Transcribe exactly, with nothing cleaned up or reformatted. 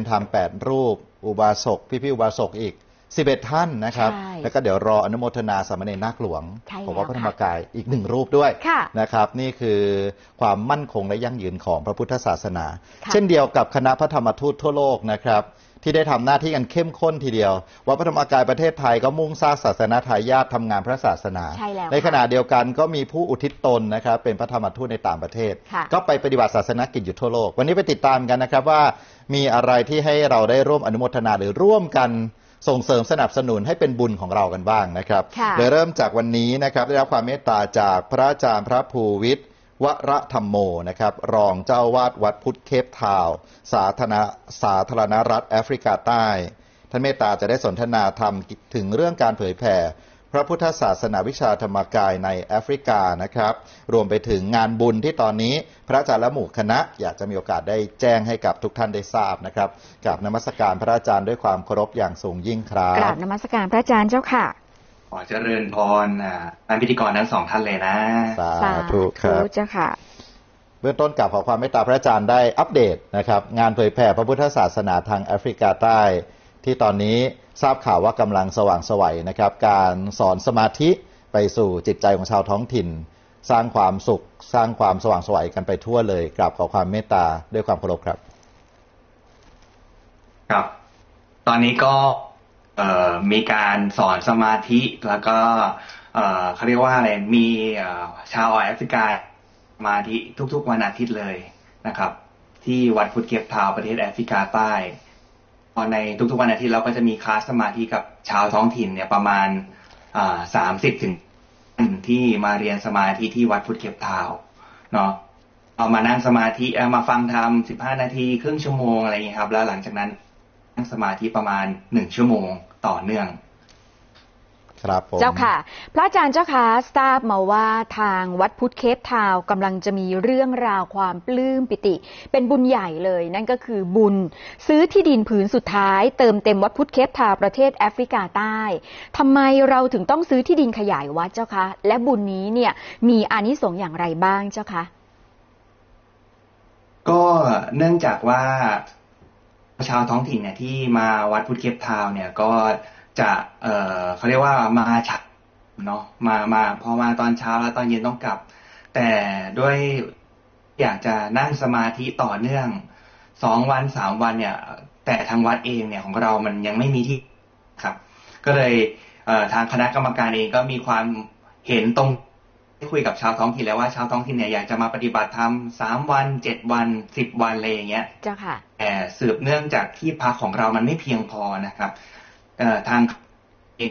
ธรรมแปดรูปอุบาสกพี่ๆอุบาสกอีกสิบเอ็ดท่านนะครับแล้วก็เดี๋ยวรออนุโมทนาสามเณรนาคหลวงของวัดพระธรรมกายอีกหนึ่งรูปด้วยนะครับนี่คือความมั่นคงและยั่งยืนของพระพุทธศาสนาเช่นเดียวกับคณะพระธรรมทูตทั่วโลกนะครับที่ได้ทำหน้าที่กันเข้มข้นทีเดียววัดพระธรรมกายประเทศไทยก็มุ่งสร้างศาสนาทายาททำงานพระศาสนา ใ, ในขณะเดียวกันก็มีผู้อุทิศตนนะครับเป็นพระธรรมทูตในต่างประเทศก็ไปปฏิบัติศาสนกิจอยู่ทั่วโลกวันนี้ไปติดตามกันนะครับว่ามีอะไรที่ให้เราได้ร่วมอนุโมทนาหรือร่วมกันส่งเสริมสนับสนุนให้เป็นบุญของเรากันบ้างนะครับโดยเริ่มจากวันนี้นะครับได้รับความเมตตาจากพระอาจารย์พระภูวิทย์วรธรรมโมนะครับรองเจ้าวาดวัดพุทธเคปทาวน์สาธารณสาธารณรัฐแอฟริกาใต้ท่านเมตตาจะได้สนทนาธรรมถึงเรื่องการเผยแผ่พระพุทธศาสนาวิชาธรรมกายในแอฟริกานะครับรวมไปถึงงานบุญที่ตอนนี้พระอาจารย์และหมู่คณะอยากจะมีโอกาสได้แจ้งให้กับทุกท่านได้ทราบนะครับกราบนมัสการพระอาจารย์ด้วยความเคารพอย่างสูงยิ่งครับกราบนมัสการพระอาจารย์เจ้าค่ะขอเจริญพรท่านพิธีกรทั้งสองท่านเลยนะสาธุครับเจ้าค่ะเบื้องต้นกราบขอความเมตตาพระอาจารย์ได้อัปเดตนะครับงานเผยแผ่พระพุทธศาสนาทางแอฟริกาใต้ที่ตอนนี้ทราบข่าวว่ากำลังสว่างไสวนะครับการสอนสมาธิไปสู่จิตใจของชาวท้องถิ่นสร้างความสุขสร้างความสว่างไสวกันไปทั่วเลยกราบขอความเมตตาด้วยความเคารพครับครับตอนนี้ก็มีการสอนสมาธิแล้วก็เขาเรียกว่าอะไรมีชาวแอฟริกาสมาธิทุกๆวันอาทิตย์เลยนะครับที่วัดพุทธเคปทาวน์ประเทศแอฟริกาใต้ในทุกๆวันอาทิตย์เราก็จะมีคลาสสมาธิกับชาวท้องถิ่นเนี่ยประมาณสามสิบถึงที่มาเรียนสมาธิที่วัดพุทธเคปทาวน์เนาะเอามานั่งสมาธิเอามาฟังธรรมสิบห้านาทีครึ่งชั่วโมงอะไรอย่างเงี้ยครับแล้วหลังจากนั้นนั่งสมาธิประมาณหนึ่งชั่วโมงต่อเนื่องครับผมเจ้าค่ะพระอาจารย์เจ้าค่ะทราบมาว่าทางวัดพุทธเคปทาวน์กำลังจะมีเรื่องราวความปลื้มปิติเป็นบุญใหญ่เลยนั่นก็คือบุญซื้อที่ดินผืนสุดท้ายเติมเต็มวัดพุทธเคปทาวน์ประเทศแอฟริกาใต้ทำไมเราถึงต้องซื้อที่ดินขยายวัดเจ้าคะและบุญนี้เนี่ยมีอานิสงส์อย่างไรบ้างเจ้าคะก็เนื่องจากว่าชาวท้องถิ่นเนี่ยที่มาวัดพุทธเคปทาวน์เนี่ยก็จะเอ่อเขาเรียกว่ามาฉักเนาะมามาพอมาตอนเช้าแล้วตอนเย็นต้องกลับแต่ด้วยอยากจะนั่งสมาธิต่อเนื่องสองวันสามวันเนี่ยแต่ทางวัดเองเนี่ยของเรามันยังไม่มีที่ครับก็เลยเอ่อทางคณะกรรมการเองก็มีความเห็นตรงที่คุยกับชาวท้องถิ่นแล้วว่าชาวท้องถิ่นเนี่ยอยากจะมาปฏิบัติธรรมสามวันเจ็ดวันสิบวันอะไรอย่างเงี้ยเจ้าค่ะแต่สืบเนื่องจากที่พักของเรามันไม่เพียงพอนะครับเอ่อทาง